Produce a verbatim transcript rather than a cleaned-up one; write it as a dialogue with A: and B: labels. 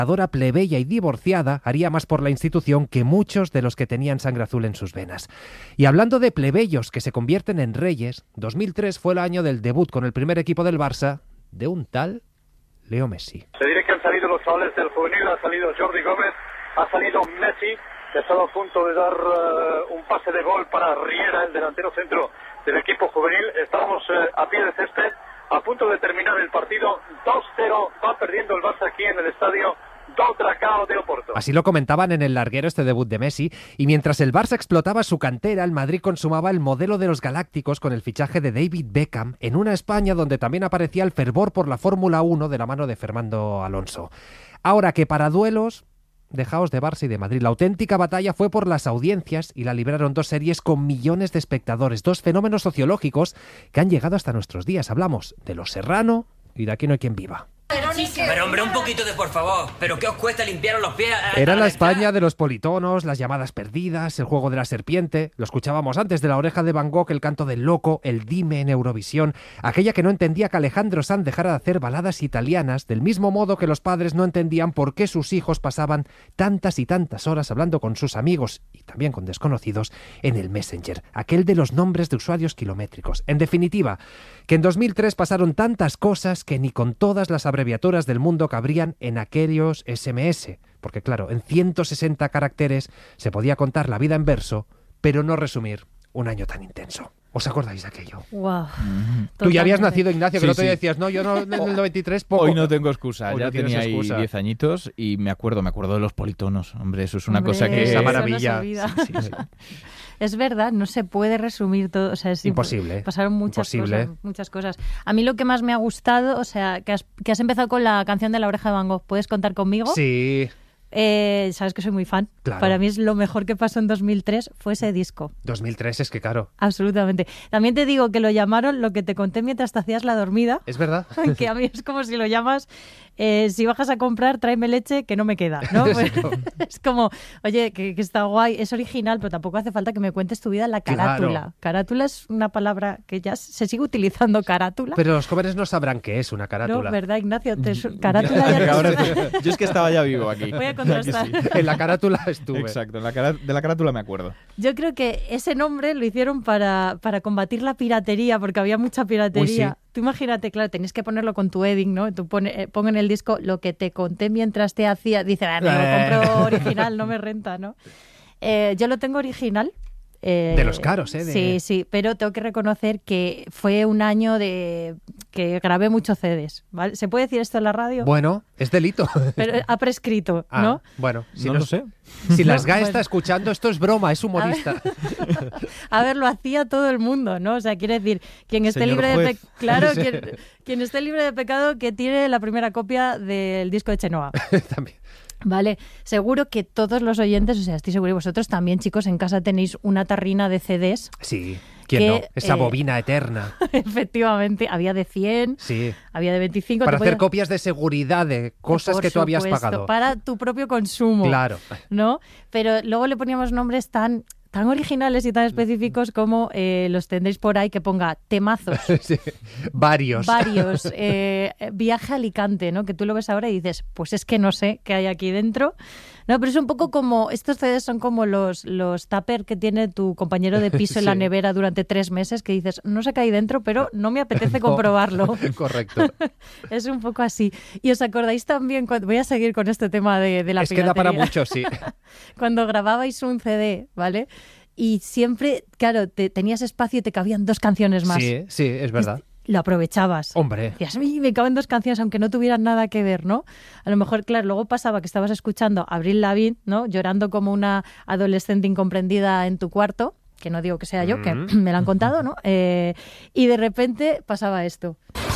A: plebeya y divorciada haría más por la institución que muchos de los que tenían sangre azul en sus venas. Y hablando de plebeyos que se convierten en reyes, dos mil tres fue el año del debut con el primer equipo del Barça de un tal Leo Messi.
B: Se diré que han salido los chavales del juvenil, ha salido Jordi Gómez, ha salido Messi, que ha estado a punto de dar uh, un pase de gol para Riera, el delantero centro del equipo juvenil. Estamos uh, a pie de césped, a punto de terminar el partido. Dos cero, va perdiendo el Barça aquí en el estadio do Dragao de Oporto.
A: Así lo comentaban en el larguero este debut de Messi, y mientras el Barça explotaba su cantera, el Madrid consumaba el modelo de los galácticos con el fichaje de David Beckham en una España donde también aparecía el fervor por la Fórmula uno de la mano de Fernando Alonso. Ahora que para duelos, dejaos de Barça y de Madrid. La auténtica batalla fue por las audiencias y la libraron dos series con millones de espectadores, dos fenómenos sociológicos que han llegado hasta nuestros días. Hablamos de Los Serrano y de Aquí no hay quien viva.
C: Pero hombre, un poquito de por favor. ¿Pero qué os cuesta limpiaros los pies? A,
A: Era
C: a
A: la
C: la
A: España de los politonos, las llamadas perdidas, el juego de la serpiente. Lo escuchábamos antes, de La oreja de Van Gogh, el canto del loco, el dime en Eurovisión. Aquella que no entendía que Alejandro Sanz dejara de hacer baladas italianas, del mismo modo que los padres no entendían por qué sus hijos pasaban tantas y tantas horas hablando con sus amigos y también con desconocidos en el Messenger, aquel de los nombres de usuarios kilométricos. En definitiva, que en dos mil tres pasaron tantas cosas que ni con todas las abreviaturas del mundo cabrían en aquellos ese eme ese, porque claro, en ciento sesenta caracteres se podía contar la vida en verso, pero no resumir un año tan intenso. ¿Os acordáis de aquello?
D: Wow.
A: Mm-hmm. Tú ya habías nacido, Ignacio, que
E: sí,
A: el otro día
E: sí.
A: decías, no, yo no, en el noventa y tres poco.
E: Hoy no tengo excusa,
A: Hoy
E: ya
A: no tienes
E: tenía
A: excusa.
E: ahí diez añitos y me acuerdo, me acuerdo de los politonos. Hombre, eso es una
D: Hombre,
E: cosa que...
A: Esa
D: eso
A: maravilla.
D: no se olvida.
E: Sí, sí, sí.
D: Es verdad, no se puede resumir todo, o sea, es
A: Imposible.
D: imp- Pasaron muchas
A: Imposible.
D: cosas, muchas cosas. A mí lo que más me ha gustado, o sea, que has, que has empezado con la canción de La oreja de Van Gogh. ¿Puedes contar conmigo?
A: Sí,
D: Eh, sabes que soy muy fan.
A: Claro.
D: Para mí es lo mejor que pasó en dos mil tres fue ese disco.
A: dos mil tres es que claro.
D: Absolutamente. También te digo que lo llamaron Lo que te conté mientras te hacías la dormida.
A: ¿Es verdad?
D: Que a mí es como si lo llamas, eh, si bajas a comprar, tráeme leche que no me queda, ¿no? Pues, es como, oye, que, que está guay, es original, pero tampoco hace falta que me cuentes tu vida en la carátula.
A: Claro.
D: Carátula es una palabra que ya se sigue utilizando, carátula.
A: Pero los jóvenes no sabrán qué es una carátula.
D: No, ¿verdad, Ignacio? Te su- carátula ya te
E: Ahora
D: suena.
E: sí. Yo es que estaba ya vivo aquí.
D: Voy a
E: ¿Verdad que
D: contrastar.
E: sí?
A: En la carátula estuve.
E: Exacto, en la cara- de la carátula me acuerdo.
D: Yo creo que ese nombre lo hicieron para, para combatir la piratería, porque había mucha piratería.
A: Uy, sí.
D: Tú imagínate, claro, tenías que ponerlo con tu Edding, ¿no? Tú pone, eh, pon en el disco Lo que te conté mientras te hacía. Dice, ah, me lo compro original, no me renta, ¿no? Eh, yo lo tengo original. Eh,
A: De los caros, ¿eh? De...
D: Sí, sí, pero tengo que reconocer que fue un año de que grabé muchos C Ds, ¿vale? ¿Se puede decir esto en la radio?
A: Bueno, es delito.
D: Pero ha prescrito,
A: Ah,
D: ¿no?
A: bueno, si
E: no
A: nos-
E: lo sé.
A: Si las G A E
D: Bueno.
A: está escuchando, esto es broma, es humorista.
D: A ver, lo hacía todo el mundo, ¿no? O sea, quiere decir, quien esté
E: Señor
D: libre de
E: juez.
D: pecado, claro,
A: Sí.
D: quien, quien esté libre de pecado que tire la primera copia del disco de Chenoa.
A: También.
D: Vale, seguro que todos los oyentes, o sea, estoy seguro, y vosotros también, chicos, en casa tenéis una tarrina de C Ds.
A: Sí, ¿quién
D: Que,
A: no? Esa
D: eh,
A: bobina eterna.
D: Efectivamente, había de cien,
A: Sí.
D: había de veinticinco.
A: Para
D: te
A: hacer
D: podías-
A: copias de seguridad de cosas
D: Por
A: que tú habías
D: supuesto,
A: pagado.
D: para tu propio consumo.
A: Claro.
D: ¿No? Pero luego le poníamos nombres tan, tan originales y tan específicos como eh, los tendréis por ahí, que ponga temazos,
A: Sí. Varios.
D: varios, eh, viaje a Alicante, ¿no? Que tú lo ves ahora y dices, pues es que no sé qué hay aquí dentro. No, pero es un poco como, estos C Ds son como los, los tupper que tiene tu compañero de piso en la
A: Sí.
D: nevera durante tres meses, que dices, no sé qué hay dentro, pero no me apetece
A: No.
D: comprobarlo.
A: Correcto.
D: Es un poco así. Y os acordáis también, cuando, voy a seguir con este tema de, de la
A: Es que da para
D: piratería.
A: mucho, sí.
D: Cuando grababais un C D, ¿vale? Y siempre, claro, te, tenías espacio y te cabían dos canciones más.
A: Sí, sí, es verdad.
D: Lo aprovechabas.
A: Hombre.
D: Decías, "Uy, me caben dos canciones aunque no tuvieran nada que ver", ¿no? A lo mejor, claro, luego pasaba que estabas escuchando a Avril Lavigne, ¿no? Llorando como una adolescente incomprendida en tu cuarto, que no digo que sea yo, que
A: Mm.
D: me lo han contado, ¿no? Eh, y de repente pasaba esto.